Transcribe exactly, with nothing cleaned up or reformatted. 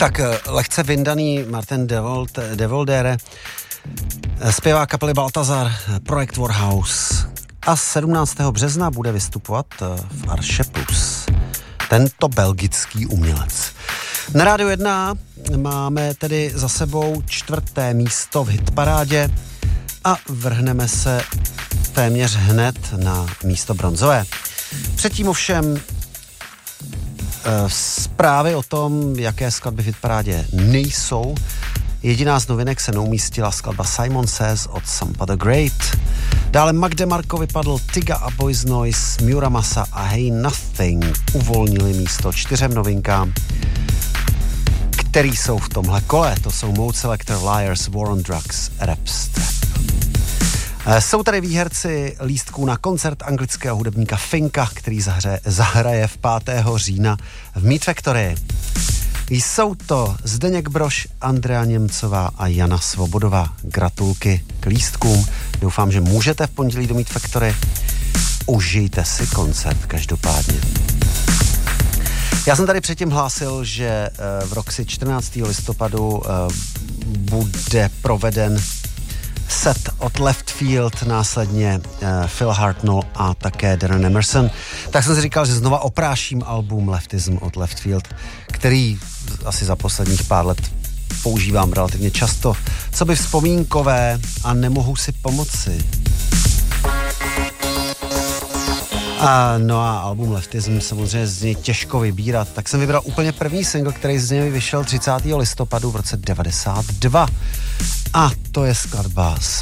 Tak lehce vyndaný Martin Devoldere zpěvá kapely Baltazar, projekt Warhouse a sedmnáctého března bude vystupovat v Arše Plus. Tento belgický umělec. Na Rádiu jedna máme tedy za sebou čtvrté místo v hitparádě a vrhneme se téměř hned na místo bronzové. Předtím ovšem zprávy o tom, jaké skladby v hitparádě nejsou. Jediná z novinek se neumístila skladba Simon Says od Sampa the Great. Dále Magde Marko vypadl Tiga a Boys Noise, Muramasa a Hey Nothing uvolnili místo čtyřem novinkám, který jsou v tomhle kole. To jsou Mode Selector, Liars, War on Drugs, Rap Strap. Jsou tady výherci lístků na koncert anglického hudebníka Finka, který zahře, zahraje v pátého října v Meat Factory. Jsou to Zdeněk Brož, Andrea Němcová a Jana Svobodová. Gratulky k lístkům. Doufám, že můžete v pondělí do Meat Factory. Užijte si koncert každopádně. Já jsem tady předtím hlásil, že v Roxy čtrnáctého listopadu bude proveden set od Left Field, následně uh, Phil Hartnell a také Darren Emerson. Tak jsem si říkal, že znova opráším album Leftism od Left Field, který asi za posledních pár let používám relativně často. Co by vzpomínkové a nemohu si pomoci. A no a album Leftism samozřejmě z něj těžko vybírat, tak jsem vybral úplně první single, který z něj vyšel třicátého listopadu v roce devadesát dva. A to je skladba